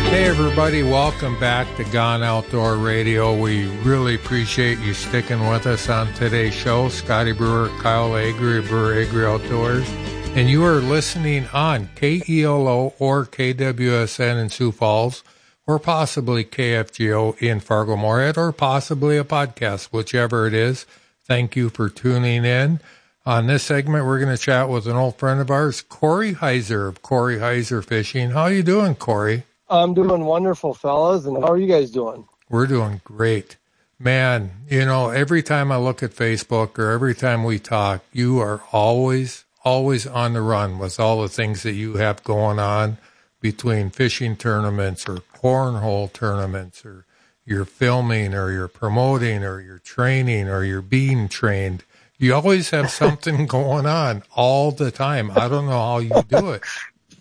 Hey everybody, welcome back to Gone Outdoor Radio. We really appreciate you sticking with us on today's show. Scotty Brewer, Kyle Agri, Brewer Agri Outdoors. And you are listening on KELO or KWSN in Sioux Falls, or possibly KFGO in Fargo-Moorhead, or possibly a podcast, whichever it is. Thank you for tuning in. On this segment, we're going to chat with an old friend of ours, Corey Heiser of Corey Heiser Fishing. How you doing, Corey? I'm doing wonderful, fellas, and how are you guys doing? We're doing great. Man, you know, every time I look at Facebook or every time we talk, you are always on the run with all the things that you have going on between fishing tournaments or cornhole tournaments, or you're filming or you're promoting or you're training or you're being trained. You always have something going on all the time. I don't know how you do it.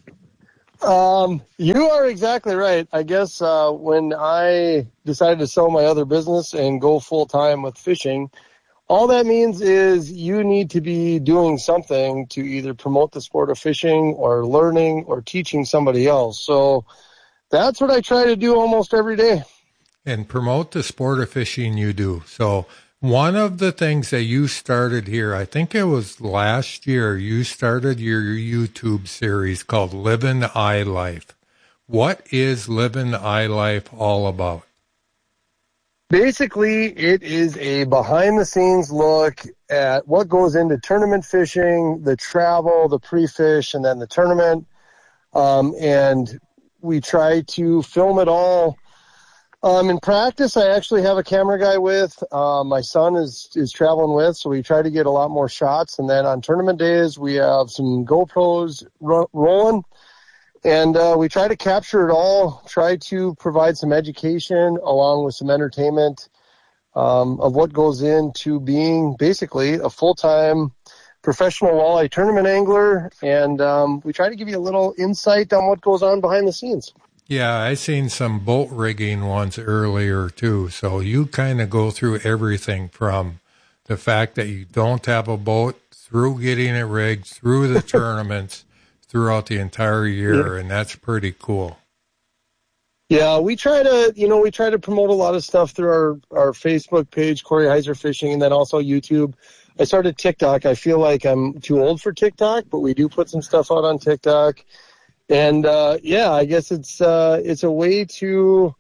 You are exactly right. I guess when I decided to sell my other business and go full time with fishing, all that means is you need to be doing something to either promote the sport of fishing or learning or teaching somebody else. So that's what I try to do almost every day. And promote the sport of fishing you do. So one of the things that you started here, I think it was last year, you started your YouTube series called Livin' the iLife. What is Livin' the iLife all about? Basically, it is a behind-the-scenes look at what goes into tournament fishing, the travel, the pre-fish, and then the tournament. And we try to film it all. In practice, I actually have a camera guy with. My son is traveling with, so we try to get a lot more shots. And then on tournament days, we have some GoPros rolling. And we try to capture it all, try to provide some education along with some entertainment of what goes into being basically a full-time professional walleye tournament angler. And we try to give you a little insight on what goes on behind the scenes. Yeah, I seen some boat rigging ones earlier too. So you kind of go through everything from the fact that you don't have a boat through getting it rigged, through the tournaments, throughout the entire year, and that's pretty cool. Yeah, we try to promote a lot of stuff through our Facebook page, Corey Heiser Fishing, and then also YouTube. I started TikTok. I feel like I'm too old for TikTok, but we do put some stuff out on TikTok. And I guess it's a way to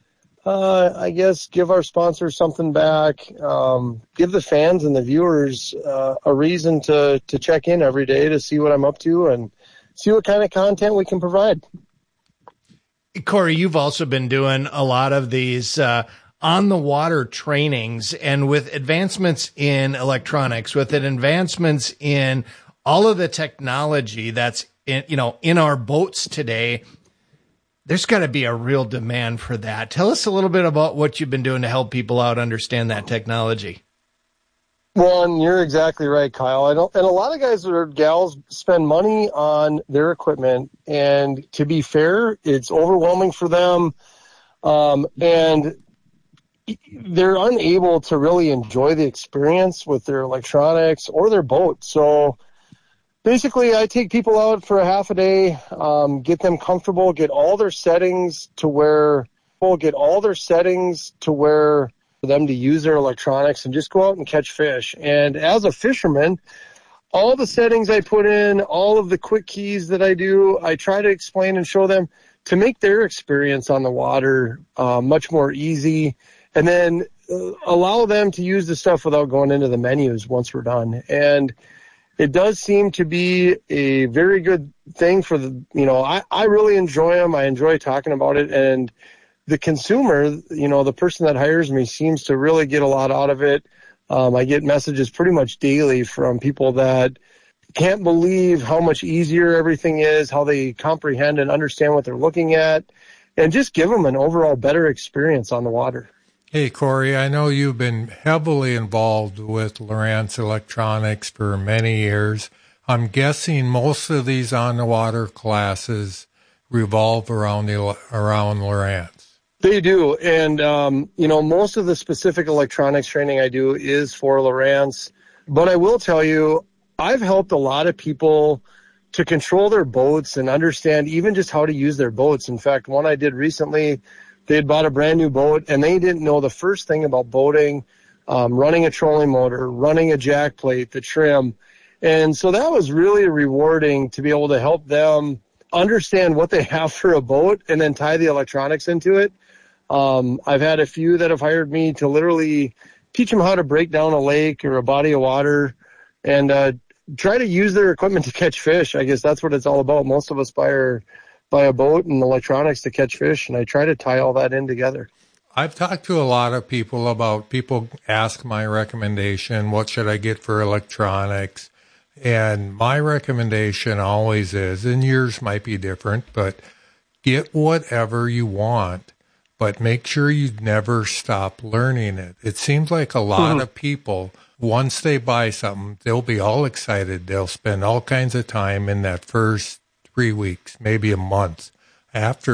give our sponsors something back, give the fans and the viewers a reason to check in every day to see what I'm up to and see what kind of content we can provide. Corey, you've also been doing a lot of these on-the-water trainings, and with advancements in electronics, with advancements in all of the technology that's in our boats today, there's got to be a real demand for that. Tell us a little bit about what you've been doing to help people out understand that technology. Well, and you're exactly right, Kyle. And a lot of guys or gals spend money on their equipment, and to be fair, it's overwhelming for them, and they're unable to really enjoy the experience with their electronics or their boat. So basically, I take people out for a half a day, get them comfortable, get all their settings to where for them to use their electronics and just go out and catch fish. And as a fisherman, all the settings I put in, all of the quick keys that I do, I try to explain and show them to make their experience on the water much more easy, and then allow them to use the stuff without going into the menus once we're done. And it does seem to be a very good thing for I really enjoy them. I enjoy talking about it. And the consumer, the person that hires me seems to really get a lot out of it. I get messages pretty much daily from people that can't believe how much easier everything is, how they comprehend and understand what they're looking at, and just give them an overall better experience on the water. Hey, Corey, I know you've been heavily involved with Lowrance Electronics for many years. I'm guessing most of these on-the-water classes revolve around Lowrance. They do. And, most of the specific electronics training I do is for Lowrance. But I will tell you, I've helped a lot of people to control their boats and understand even just how to use their boats. In fact, one I did recently, they had bought a brand new boat and they didn't know the first thing about boating, running a trolling motor, running a jack plate, the trim. And so that was really rewarding to be able to help them understand what they have for a boat and then tie the electronics into it. I've had a few that have hired me to literally teach them how to break down a lake or a body of water and try to use their equipment to catch fish. I guess that's what it's all about. Most of us buy a boat and electronics to catch fish, and I try to tie all that in together. I've talked to a lot of people about, people ask my recommendation, what should I get for electronics? And my recommendation always is, and yours might be different, but get whatever you want, but make sure you never stop learning it. It seems like a lot of people, once they buy something, they'll be all excited. They'll spend all kinds of time in that first 3 weeks, maybe a month after